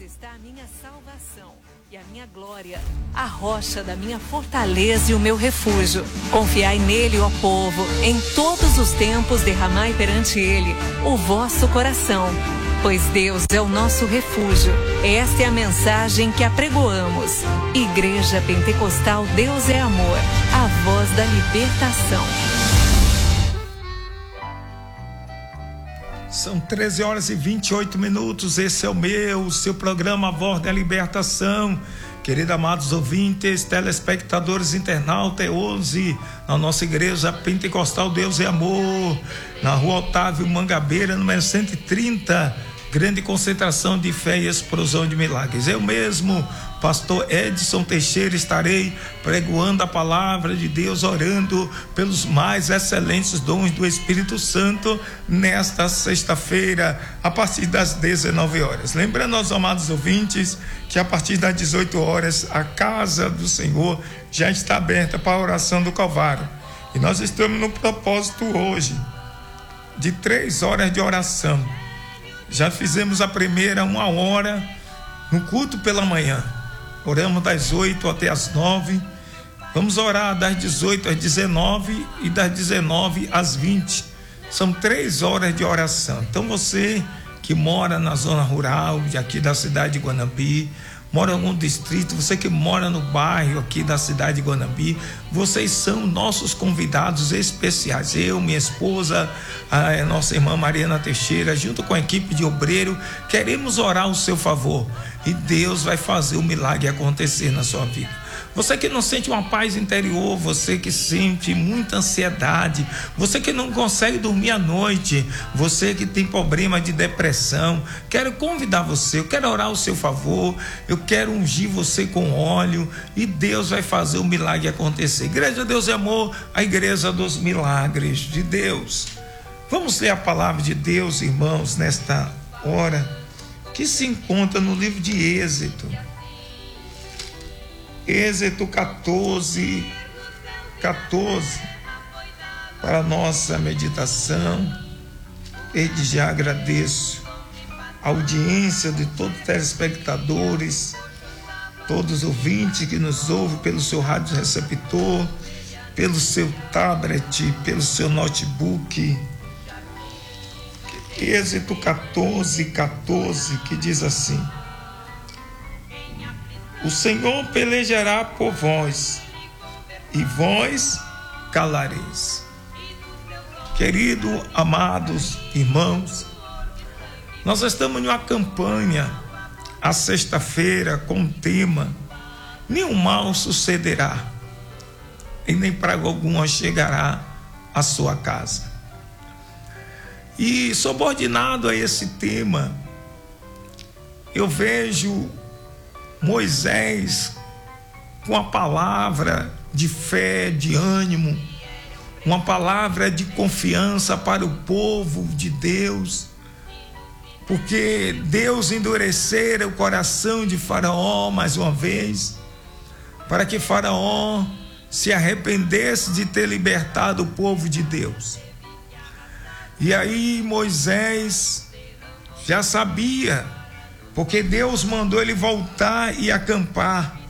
está a minha salvação e a minha glória, a rocha da minha fortaleza e o meu refúgio. Confiai nele, ó povo, em todos os tempos derramai perante ele o vosso coração, pois Deus é o nosso refúgio. Esta é a mensagem que apregoamos. Igreja Pentecostal Deus é Amor, a voz da libertação. São 13h28. Esse é o seu programa A Voz da Libertação. Queridos amados ouvintes, telespectadores, internautas, hoje na nossa igreja Pentecostal Deus é Amor, na rua Otávio Mangabeira, número 130, grande concentração de fé e explosão de milagres. Eu mesmo, pastor Edson Teixeira, estarei pregoando a palavra de Deus, orando pelos mais excelentes dons do Espírito Santo nesta sexta-feira, a partir das 19 horas. Lembrando aos amados ouvintes que a partir das 18 horas a casa do Senhor já está aberta para a oração do Calvário. E nós estamos no propósito hoje de 3 horas de oração. Já fizemos a primeira 1 hora no culto pela manhã. Oramos das 8 até as 9. Vamos orar das 18 às 19 e das 19 às 20. São 3 horas de oração. Então você que mora na zona rural aqui da cidade de Guanambi, mora em algum distrito, você que mora no bairro aqui da cidade de Guanambi, vocês são nossos convidados especiais. Eu, minha esposa, a nossa irmã Mariana Teixeira, junto com a equipe de obreiro, queremos orar ao seu favor e Deus vai fazer o milagre acontecer na sua vida. Você que não sente uma paz interior, você que sente muita ansiedade, você que não consegue dormir à noite, você que tem problema de depressão, quero convidar você, eu quero orar ao seu favor, eu quero ungir você com óleo e Deus vai fazer o milagre acontecer. Igreja Deus é Amor, a igreja dos milagres de Deus. Vamos ler a palavra de Deus, irmãos, nesta hora, que se encontra no livro de Êxodo. Êxodo 14, para a nossa meditação. Desde já agradeço a audiência de todos os telespectadores, todos os ouvintes que nos ouvem pelo seu rádio receptor, pelo seu tablet, pelo seu notebook. Êxodo 14, que diz assim: o Senhor pelejará por vós, e vós calareis. Querido, amados irmãos, nós estamos em uma campanha, a sexta-feira, com o tema: nenhum mal sucederá, e nem praga alguma chegará à sua casa. E subordinado a esse tema, eu vejo Moisés com a palavra de fé, de ânimo, uma palavra de confiança para o povo de Deus, porque Deus endurecera o coração de Faraó mais uma vez, para que Faraó se arrependesse de ter libertado o povo de Deus. E aí Moisés já sabia, porque Deus mandou ele voltar e acampar